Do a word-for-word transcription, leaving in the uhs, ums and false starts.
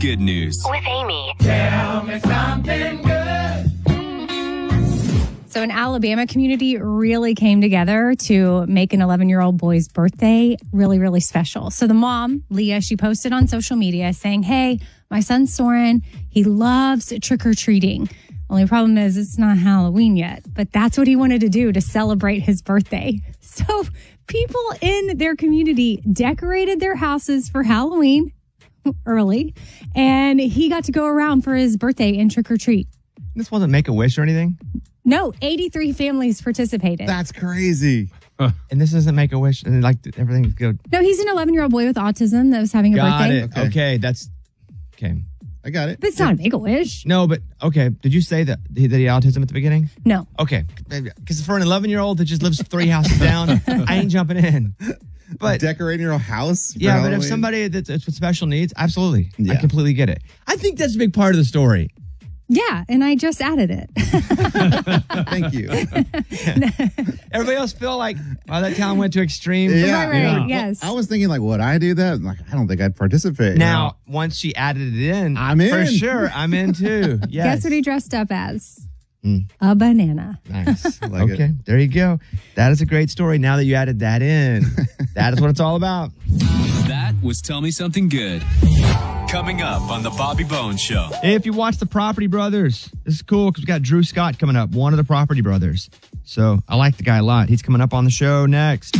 Good news with Amy. Tell me something good. So an Alabama community really came together to make an eleven-year-old boy's birthday really, really special. So the mom, Leah, she posted on social media saying, hey, my son Soren, he loves trick-or-treating. Only problem is it's not Halloween yet, but that's what he wanted to do to celebrate his birthday. So people in their community decorated their houses for Halloween early, and he got to go around for his birthday and trick-or-treat. This wasn't Make-A-Wish or anything? No, eighty-three families participated. That's crazy. And this isn't Make-A-Wish, and like everything's good. No, he's an eleven-year-old boy with autism that was having a Got birthday. it. Okay. okay, that's okay. I got it. But it's not a Make-A-Wish. No, but okay. Did you say that he, that he had autism at the beginning? No. Okay, because for an eleven-year-old that just lives three houses down, I ain't jumping in. But decorating your house? Yeah, Halloween? but if somebody that's with special needs, absolutely, Yeah. I completely get it. I think that's a big part of the story. Yeah, and I just added it. Thank you. Everybody else feel like, oh, that town went to extreme. Yeah, Right, right, yeah. yes. I was thinking, like, would I do that? Like, I don't think I'd participate. Now, once she added it in, I'm in. For sure, I'm in too. Yes. Guess what he dressed up as? Mm. A banana. Nice. I like okay, it. there you go. That is a great story. Now that you added that in, that is what it's all about. That was Tell Me Something Good. Coming up on the Bobby Bones Show. If you watch the Property Brothers, this is cool because we got Drew Scott coming up, one of the Property Brothers. So I like the guy a lot. He's coming up on the show next.